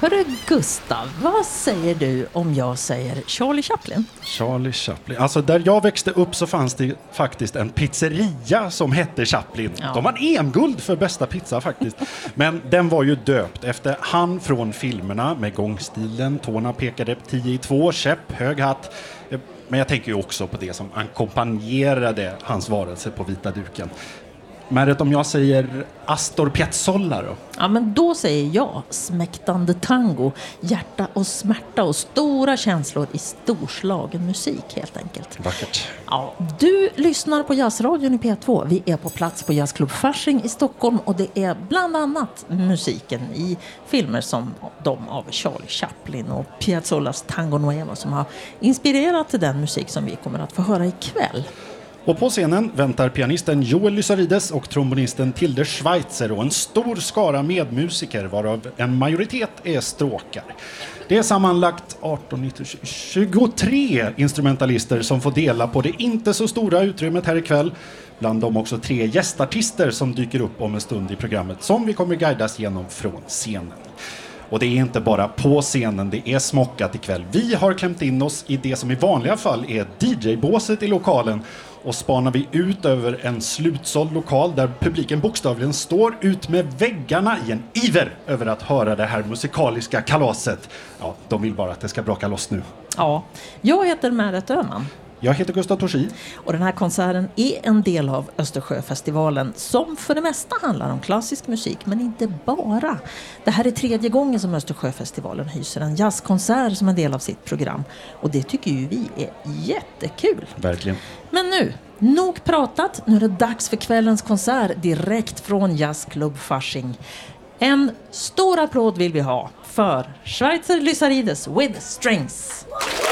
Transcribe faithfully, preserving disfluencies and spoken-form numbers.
Hörru Gustav, vad säger du om jag säger Charlie Chaplin? Charlie Chaplin. Alltså där jag växte upp så fanns det faktiskt en pizzeria som hette Chaplin. Ja. De vann E M-guld för bästa pizza faktiskt. Men den var ju döpt efter han från filmerna med gångstilen, tårna pekade tio i två, käpp, hög hatt. Men jag tänker ju också på det som ackompanjerade hans varelse på vita duken. Men om jag säger Astor Piazzolla då? Ja, men då säger jag smäktande tango, hjärta och smärta och stora känslor i storslagen musik helt enkelt. Vackert. Ja, du lyssnar på Jazzradion i P två. Vi är på plats på Jazzklubb Fasching i Stockholm och det är bland annat musiken i filmer som de av Charlie Chaplin och Piazzollas Tango Nuevo som har inspirerat till den musik som vi kommer att få höra ikväll. Och på scenen väntar pianisten Joel Lysarides och trombonisten Tilde Schweitzer och en stor skara medmusiker varav en majoritet är stråkar. Det är sammanlagt arton, nitton, tjugotre instrumentalister som får dela på det inte så stora utrymmet här ikväll. Bland dem också tre gästartister som dyker upp om en stund i programmet som vi kommer guidas genom från scenen. Och det är inte bara på scenen, det är smockat ikväll. Vi har klämt in oss i det som i vanliga fall är D J-båset i lokalen och spanar vi ut över en slutsåld lokal där publiken bokstavligen står ut med väggarna i en iver över att höra det här musikaliska kalaset. Ja, de vill bara att det ska braka loss nu. Ja, jag heter Märet Öhman. Jag heter Gustav Torsi. Och den här konserten är en del av Östersjöfestivalen som för det mesta handlar om klassisk musik, men inte bara. Det här är tredje gången som Östersjöfestivalen hyser en jazzkonsert som en del av sitt program. Och det tycker ju vi är jättekul. Verkligen. Men nu, nog pratat. Nu är det dags för kvällens konsert direkt från Jazzklubb Fasching. En stor applåd vill vi ha för Schweitzer Lysarides with Strings.